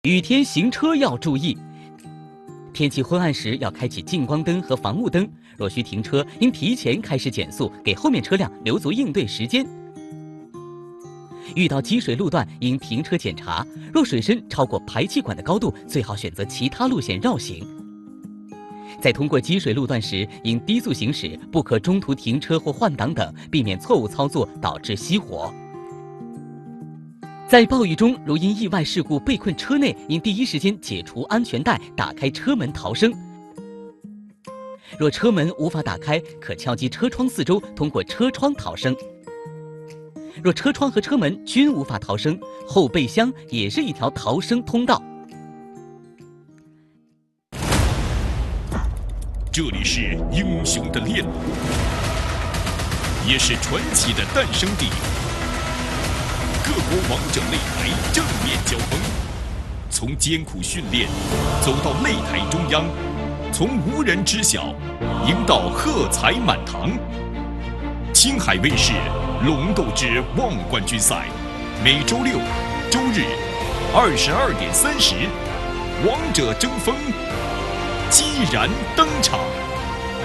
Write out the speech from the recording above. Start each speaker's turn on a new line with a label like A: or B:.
A: 雨天行车要注意，天气昏暗时要开启近光灯和防雾灯。若需停车，应提前开始减速，给后面车辆留足应对时间。遇到积水路段，应停车检查，若水深超过排气管的高度，最好选择其他路线绕行。在通过积水路段时，应低速行驶，不可中途停车或换挡等，避免错误操作导致熄火。在暴雨中，如因意外事故被困车内，应第一时间解除安全带，打开车门逃生。若车门无法打开，可敲击车窗四周，通过车窗逃生。若车窗和车门均无法逃生，后备箱也是一条逃生通道。
B: 这里是英雄的练路，也是传奇的诞生地。各国王者擂台正面交锋，从艰苦训练走到擂台中央，从无人知晓赢到喝彩满堂。青海卫视《龙斗之望冠军赛》，每周六、周日22点30，王者争锋激然登场。